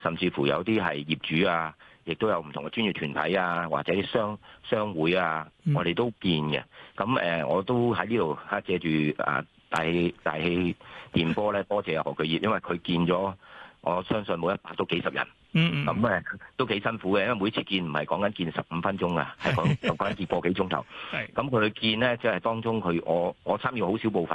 甚至乎有啲係業主啊，亦都有唔同嘅專業團體啊，或者啲商會啊，我哋都見嘅。咁我都喺呢度借住大氣電波咧，多謝何巨業，因為佢見咗，我相信冇100都幾十人。咁都幾辛苦嘅，因為每次見唔係講緊見15分鐘啊，係講緊見個幾鐘頭。咁佢見咧，即係當中我參與好少部分。